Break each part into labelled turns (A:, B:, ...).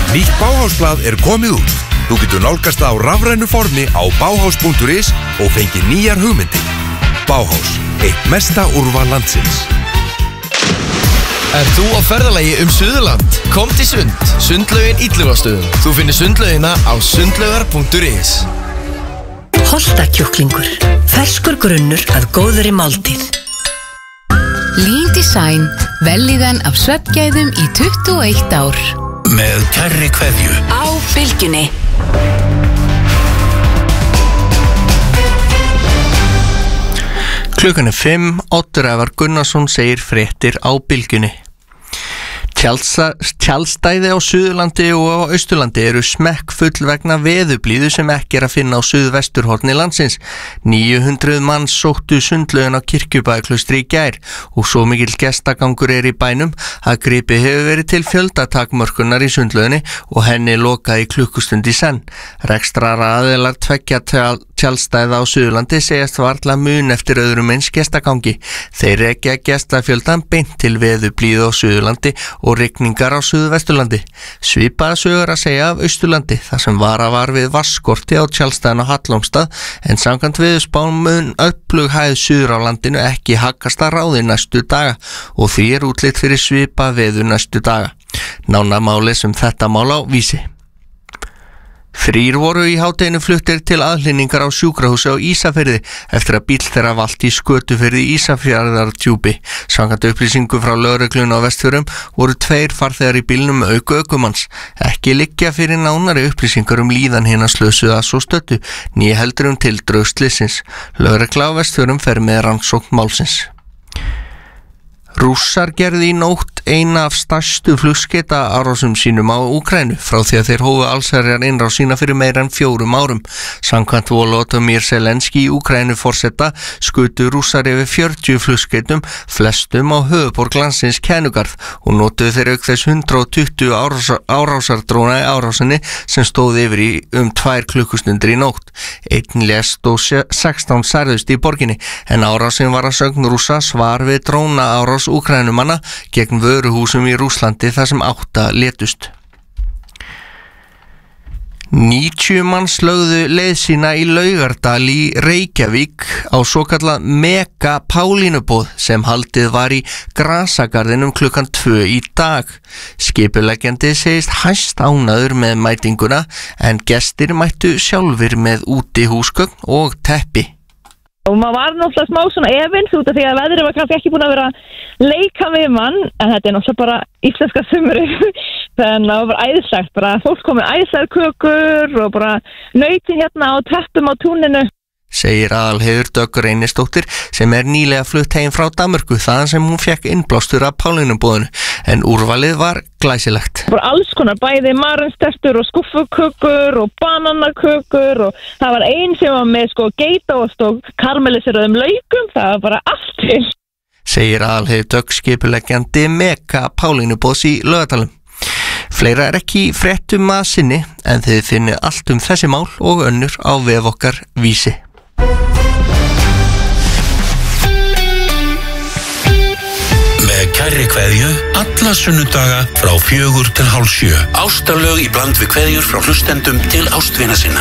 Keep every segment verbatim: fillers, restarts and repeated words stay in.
A: Nýtt Bauhausblað er komið út. Þú getur nálgast það á rafrænu formi á bauhaus punktur is og fengið nýjar hugmyndir. Bauhaus, eitt mesta úrval landsins.
B: Er þú á ferðalagi um Suðurland? Kom til Sund, Sundlaugin Illugastöðum. Þú finnir sundlaugina á sundlaugar punktur is.
C: Holtakjúklingur, ferskur grunnur að góðri máltíð.
D: Lean Design, vellíðan af svefngæðum í tuttugu og eitt ár.
E: Með kærri kveðju
C: Á Bylgjunni.
F: Klukkan er fimm, Oddur Ævar Gunnarsson segir fréttir á Bylgjunni. Tjaldstæði á Suðurlandi og á Austurlandi eru smekkfull vegna veðurblíðu sem ekki er að finna á suðvesturhorni landsins. níu hundruð manns sóttu sundlaugin á Kirkjubæjarklaustri í gær og svo mikill gestagangur er í bænum að gripið hefur verið til fjöldatakmörkunar í sundlauginni og henni lokaði í klukkustund í senn. Rekstraraðilar tveggja tjaldstæða á Suðurlandi segjast varla mun eftir öðrum eins gestagangi. Þeir rekja gestafjöldan beint til veðurblíðu á Suðurlandi og rigningar á Suðvesturlandi. Svipaða sögur að segja af Austurlandi þar sem vara var við vatnsskorti á tjaldstæðin á Hallormstað en samkvæmt veðurspám mun öflug hæð suður á landinu ekki haggast að ráði næstu daga og því er útlit fyrir svipa veður næstu daga. Nánar má lesa um þetta mál á Vísi. Þrír voru í hádeginu fluttir til aðhlynningar á sjúkrahúsi á Ísafirði eftir að bíll þeirra valt í Skötufirði í Ísafjarðardjúpi. Samkvæmt upplýsingum frá lögreglunni á Vestfjörðum voru tveir farþegar í bílnum auk ökumanns. Ekki liggja fyrir nánari upplýsingar um líðan hinna slösuðu að svo stöddu, né heldur um tildrög slysins. Lögregla á Vestfjörðum fer með rannsókn málsins. Rússar gerði í nótt eina af stærstu flugskeyta árásum sínum á Úkraínu frá því að þeir hófu allsherjar innrás sína fyrir meira en fjórum árum. Samkvæmt Volodymyr Zelenski í Úkraínu forseta skutu Rússar yfir fjörutíu flugskeytum, flestum á höfuðborg landsins Kænugarð og notuðu þeir auk þess hundrað og tuttugu árásar, árásardróna í árásinni sem stóð yfir í um tvær klukkustundir í nótt. Einn lést og sextán særðust í borginni en árásin var að sögn Rússa svar við dróna árás Úkraínumanna gegn vöruhúsum í Rússlandi þar sem átta létust. níutíu manns lögðu leið sína í Laugardal í Reykjavík á svokallað mega Pálínuboð sem haldið var í grasagarðinum klukkan tvö í dag. Skipuleggjandi segist hæst ánægður með mætinguna en gestir mættu sjálfir með útihúsgögn og teppi.
G: Og maður var náttúrulega smá svona efins út af því að veðrið var kannski ekki búin að vera leika við mann, en þetta er náttúrulega bara íslenska sumri. Þannig að það var bara æðislegt, bara fólk komið æðislegar kökur og bara nautin hérna á teppum á túninu. Segir Aðalheiður Dögg Reynisdóttir sem er nýlega flutt heim frá Danmörku þaðan sem hún fekk innblástur af Pálinubúðinu en úrvalið var glæsilegt. Bara alls konar, bæði marinstertur og skúffukökur og bananakökur og það var ein sem var með sko geitaost og karmeliseraðum laukum, það var bara allt til. Segir Aðalheiður Dögg skipuleggjandi mega Pálínubúðs í Laugardalnum. Fleira er ekki í fréttum að sinni en þið finnið allt um þessi mál og önnur á vef okkar Vísi.
E: Með kærri kveðju alla sunnudaga frá fjögur til hálf sjö. Ástarlög í bland við kveðjur frá hlustendum til ástvina sinna.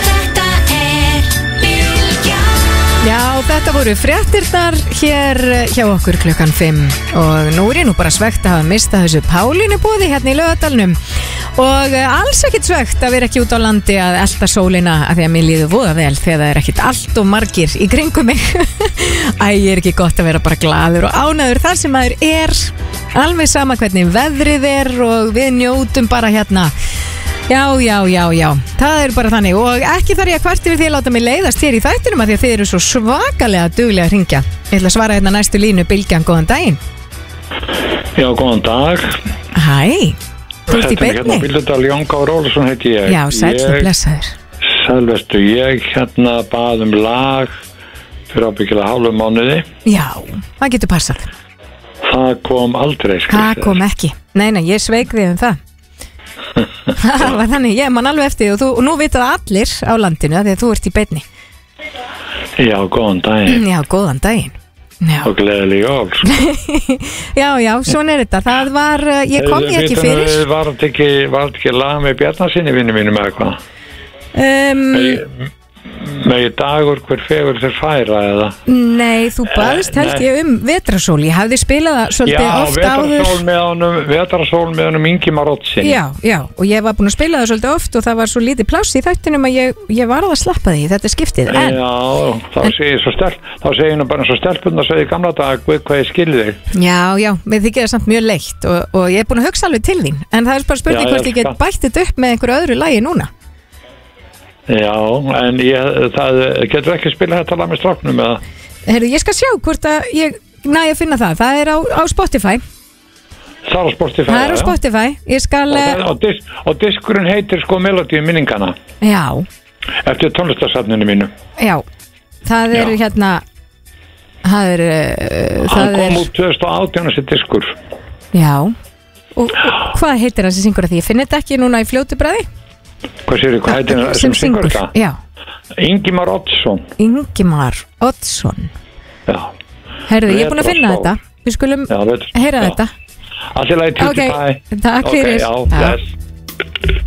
H: Já, þetta voru fréttirnar hér hjá okkur klukkan fimm og nú er ég nú bara svegt að hafa mistað þessu Pálínuboði hérna í Laugardalnum og alls ekkert svegt að vera ekki út á landi að elta sólina að því að mér líður voða vel þegar það er ekkert allt og margir í kringum mig. Æ, ég er ekki gott að vera bara glaður og ánæður þar sem maður er, alveg sama hvernig veðrið er og við njótum bara hérna. Já, já, já, já, það er bara þannig og ekki þarf ég að kvart yfir því að láta mig leiðast hér í þættinum að því að þið eru svo svakalega duglega að hringja. Ég ætla að svara hérna næstu línu Bylgjan, góðan daginn.
I: Já, góðan dag.
H: Hæ, þú ert í beinni?
I: Hérna Bíldudal Jón Kári Ólafsson heiti ég.
H: Já, sæll og blessaður.
I: Sælvestu, ég hérna bað um lag fyrir ábyggilega hálfum mánuði.
H: Já, það getur passað.
I: Það kom aldrei, skrifst.
H: Það kom ekki. Nei, nei, ég sveik þig um það. Það var þannig, ég man alveg eftir og, þú, og nú vita það allir á landinu að því að þú ert í beinni.
I: Já, góðan daginn.
H: Já, góðan daginn. Já.
I: og gleðileg jól sko.
H: Já, já, svona er þetta. Það var, uh, ég kom ég ekki fyrir.
I: Var þetta ekki, var þetta ekki lag með Bjarnarsinni vinnu mínum eða hvað?
H: Um,
I: með í dagur hver fegur þeir færa eða?
H: Nei, þú baðist held ég um vetrasól. Ég hafði spilað það svolítið
I: já,
H: oft áður.
I: Já, vetrasól með honum Ingimar Oddsen.
H: Já, já, og ég var búin að spila það svolítið oft og það var svo lítið pláss í þættinum að ég, ég var að slappa því, þetta skiptið. En,
I: já, þá segir svo stelp, þá segir hún bara svo stelpun að segja í gamla dag hvað ég skilði þig.
H: Já, já, mér þykir það samt mjög leitt og, og ég er búin að hugsa alveg til þín, en það er bara spurning já, hvort ég get bætt þetta upp með einhverju öðru lagi núna.
I: Já, en ég, það getur ekki spila þetta lag með stráknum eða?
H: Heyrðu, ég skal sjá hvort að ég næ að finna það. Það er á, á Spotify.
I: Það er á Spotify,
H: Það er á Spotify. Ég skal...
I: Og, það, og, disk, og diskurinn heitir sko Melodíu minningana.
H: Já.
I: Eftir tónlistarsafninu mínu.
H: Já, það er
I: Já.
H: hérna... Það er... Uh,
I: Hann kom út tvö þúsund og átján þessi diskur.
H: Já. Og, og hvað heitir það sem syngur að því? Ég finn þetta ekki núna í fljótu bræði.
I: Hvað séu þið, hvað heitir það sem syngur þetta?
H: Já.
I: Ingimar Oddsson.
H: Ingimar Oddsson.
I: Já.
H: Herðu, ég er búin að finna þetta. Við skulum
I: já,
H: heyra
I: já.
H: þetta.
I: Allt í lagi, tutti
H: Ok,
I: bæ.
H: takk fyrir.
I: Ok, já, bless.